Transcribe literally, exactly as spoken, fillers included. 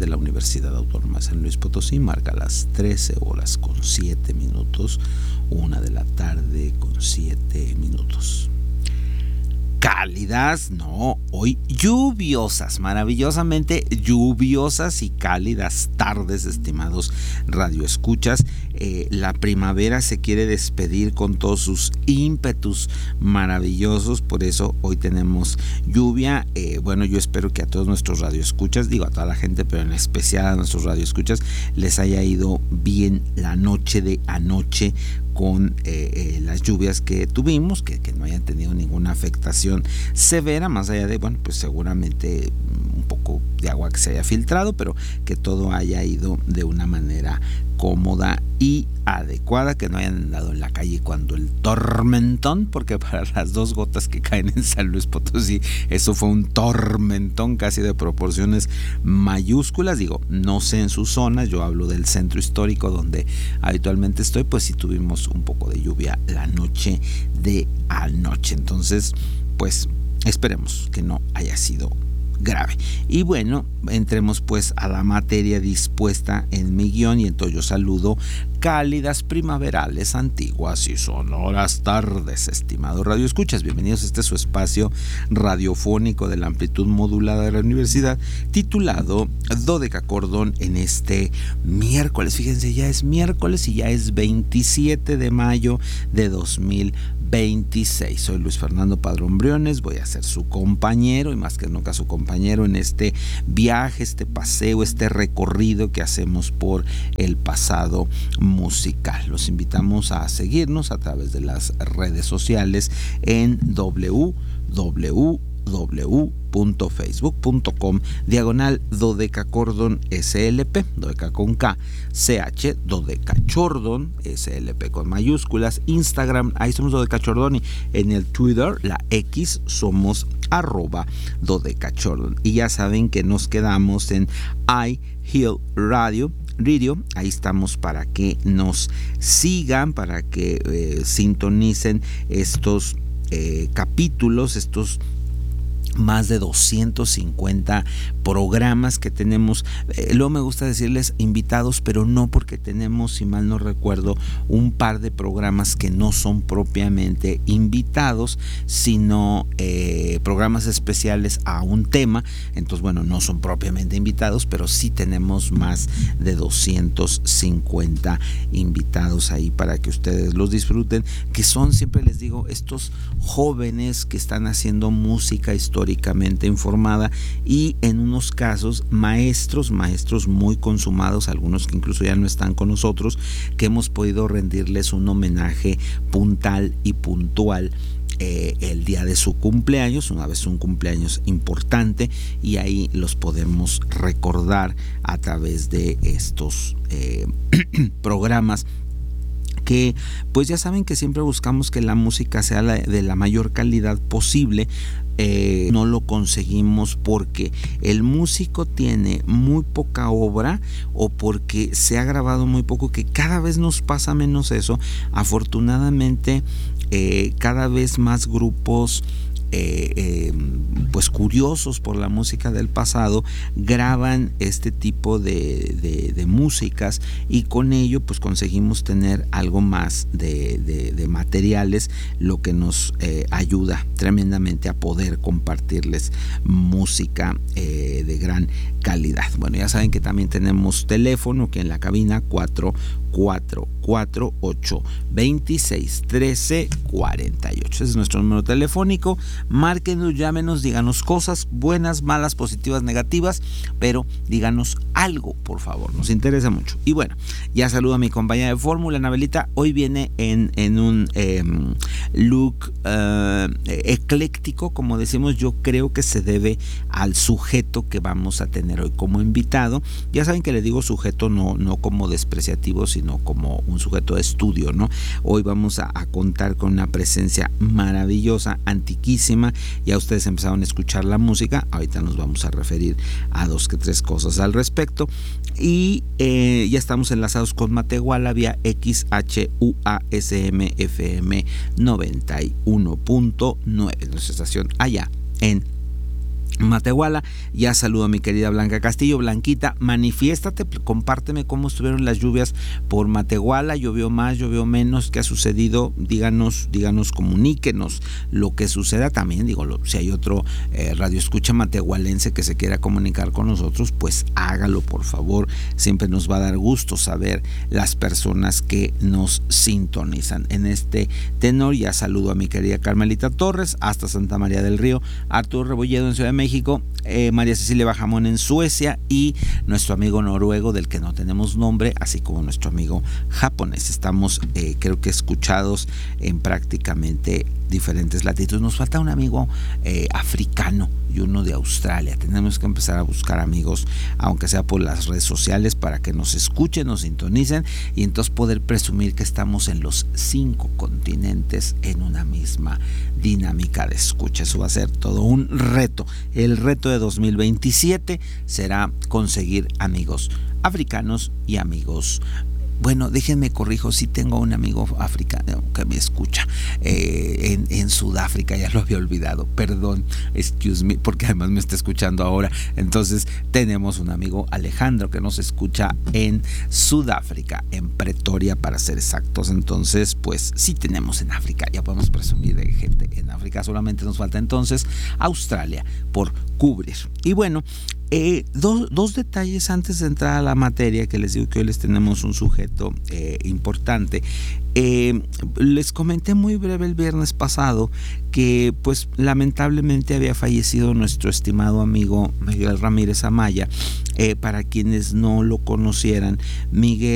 de la Universidad Autónoma de San Luis Potosí. Marca las trece horas con siete minutos, una de la tarde con siete minutos. Cálidas, no, hoy lluviosas, maravillosamente lluviosas y cálidas tardes, estimados radioescuchas. Eh, la primavera se quiere despedir con todos sus ímpetus maravillosos, por eso hoy tenemos lluvia. Eh, bueno, yo espero que a todos nuestros radioescuchas, digo a toda la gente, pero en especial a nuestros radioescuchas, les haya ido bien la noche de anoche con eh, eh, las lluvias que tuvimos, que, que no hayan tenido ninguna afectación severa, más allá de, bueno, pues seguramente un poco de agua que se haya filtrado, pero que todo haya ido de una manera cómoda y adecuada, que no hayan andado en la calle cuando el tormentón, porque para las dos gotas que caen en San Luis Potosí, eso fue un tormentón casi de proporciones mayúsculas. Digo, no sé en sus zonas, yo hablo del centro histórico donde habitualmente estoy, pues sí tuvimos un poco de lluvia la noche de anoche. Entonces, pues esperemos que no haya sido grave. Y bueno, entremos pues a la materia dispuesta en mi guión, y entonces yo saludo cálidas primaverales, antiguas y sonoras tardes, estimados radioescuchas. Bienvenidos a este su espacio radiofónico de la amplitud modulada de la universidad, titulado Dodecacordón, en este miércoles. Fíjense, ya es miércoles y ya es veintisiete de mayo de dos mil veintiséis. Soy Luis Fernando Padrón Briones, voy a ser su compañero y más que nunca su compañero en este viaje, este paseo, este recorrido que hacemos por el pasado musical. Los invitamos a seguirnos a través de las redes sociales en w w w punto facebook punto com diagonal dodecacordon slp, dodeca con K, ch, dodecachordon slp con mayúsculas. Instagram, ahí somos dodecachordon, y en el Twitter, la X, somos arroba dodecachordon. Y ya saben que nos quedamos en iHeal Radio Radio, ahí estamos para que nos sigan, para que eh, sintonicen estos eh, capítulos, estos más de doscientos cincuenta programas que tenemos. Eh, luego me gusta decirles invitados, pero no, porque tenemos, si mal no recuerdo, un par de programas que no son propiamente invitados, sino eh, programas especiales a un tema. Entonces, bueno, no son propiamente invitados, pero sí tenemos más de doscientos cincuenta invitados ahí para que ustedes los disfruten, que son, siempre les digo, estos jóvenes que están haciendo música histórica históricamente informada, y en unos casos maestros, maestros muy consumados, algunos que incluso ya no están con nosotros, que hemos podido rendirles un homenaje puntual y puntual Eh, el día de su cumpleaños, una vez un cumpleaños importante, y ahí los podemos recordar a través de estos eh, programas que, pues ya saben que siempre buscamos que la música sea la, de la mayor calidad posible. Eh, no lo conseguimos porque el músico tiene muy poca obra o porque se ha grabado muy poco, que cada vez nos pasa menos eso. Afortunadamente, eh, cada vez más grupos Eh, eh, pues curiosos por la música del pasado graban este tipo de, de, de músicas, y con ello pues conseguimos tener algo más de, de, de materiales, lo que nos eh, ayuda tremendamente a poder compartirles música eh, de gran calidad. Bueno, ya saben que también tenemos teléfono, que en la cabina cuatro cuatro cuatro ocho veintiséis trece cuarenta y ocho. Ese es nuestro número telefónico. Márquenos, llámenos, díganos cosas buenas, malas, positivas, negativas, pero díganos algo, por favor, nos interesa mucho. Y bueno, ya saludo a mi compañera de fórmula, Anabelita. Hoy viene en, en un eh, look eh, ecléctico, como decimos. Yo creo que se debe al sujeto que vamos a tener hoy como invitado. Ya saben que le digo sujeto no, no como despreciativo, sino como un sujeto de estudio, ¿no? Hoy vamos a, a contar con una presencia maravillosa, antiquísima. Ya ustedes empezaron a escuchar la música, ahorita nos vamos a referir a dos que tres cosas al respecto. Y eh, ya estamos enlazados con Matehuala vía X H U A S M F M noventa y uno punto nueve, nuestra estación allá en Matehuala. Ya saludo a mi querida Blanca Castillo. Blanquita, manifiéstate, compárteme cómo estuvieron las lluvias por Matehuala. ¿Llovió más, llovió menos? ¿Qué ha sucedido? Díganos, díganos, comuníquenos lo que suceda. También digo, lo, si hay otro eh, radio escucha matehualense que se quiera comunicar con nosotros, pues hágalo, por favor. Siempre nos va a dar gusto saber las personas que nos sintonizan. En este tenor ya saludo a mi querida Carmelita Torres hasta Santa María del Río, Arturo Rebolledo en Ciudad de México, México, eh, María Cecilia Bajamón en Suecia y nuestro amigo noruego del que no tenemos nombre, así como nuestro amigo japonés. Estamos eh, creo que escuchados en prácticamente diferentes latitudes. Nos falta un amigo eh, africano y uno de Australia. Tenemos que empezar a buscar amigos, aunque sea por las redes sociales, para que nos escuchen, nos sintonicen y entonces poder presumir que estamos en los cinco continentes en una misma dinámica de escucha. Eso va a ser todo un reto. El reto de dos mil veintisiete será conseguir amigos africanos y amigos. Bueno, déjenme corrijo, sí tengo un amigo africano que me escucha eh, en, en Sudáfrica, ya lo había olvidado, perdón, excuse me, porque además me está escuchando ahora. Entonces tenemos un amigo Alejandro que nos escucha en Sudáfrica, en Pretoria para ser exactos. Entonces pues sí tenemos en África, ya podemos presumir de gente en África, solamente nos falta entonces Australia por cubrir. Y bueno, Eh, dos, dos detalles antes de entrar a la materia, que les digo que hoy les tenemos un sujeto eh, importante. Eh, les comenté muy breve el viernes pasado que pues lamentablemente había fallecido nuestro estimado amigo Miguel Ramírez Amaya. Eh, para quienes no lo conocieran, Miguel